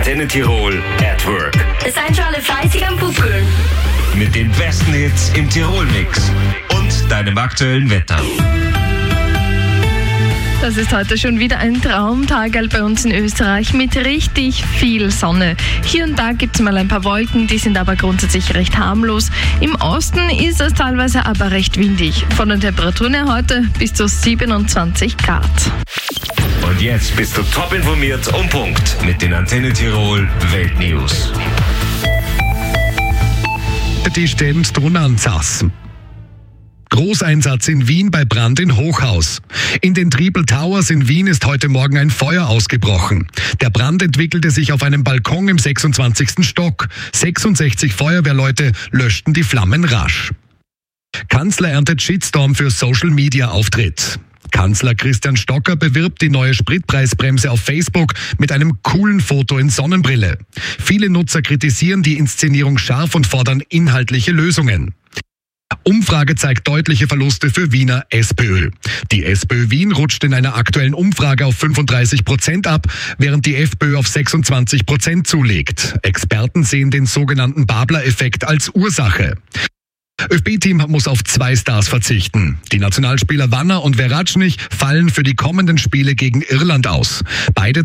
Antenne Tirol at Work. Seid schon alle fleißig am Pupkeln. Mit den besten Hits im Tirol-Mix und deinem aktuellen Wetter. Das ist heute schon wieder ein Traumtag bei uns in Österreich mit richtig viel Sonne. Hier und da gibt es mal ein paar Wolken, die sind aber grundsätzlich recht harmlos. Im Osten ist es teilweise aber recht windig. Von den Temperaturen her heute bis zu 27 Grad. Und jetzt bist du top informiert und Punkt mit den Antenne Tirol Weltnews. Die Städten Großeinsatz in Wien bei Brand in Hochhaus. In den Triple Towers in Wien ist heute Morgen ein Feuer ausgebrochen. Der Brand entwickelte sich auf einem Balkon im 26. Stock. 66 Feuerwehrleute löschten die Flammen rasch. Kanzler erntet Shitstorm für Social-Media-Auftritt. Kanzler Christian Stocker bewirbt die neue Spritpreisbremse auf Facebook mit einem coolen Foto in Sonnenbrille. Viele Nutzer kritisieren die Inszenierung scharf und fordern inhaltliche Lösungen. Umfrage zeigt deutliche Verluste für Wiener SPÖ. Die SPÖ Wien rutscht in einer aktuellen Umfrage auf 35% ab, während die FPÖ auf 26% zulegt. Experten sehen den sogenannten Babler-Effekt als Ursache. ÖFB-Team muss auf 2 Stars verzichten. Die Nationalspieler Wanner und Verratschnich fallen für die kommenden Spiele gegen Irland aus. Beide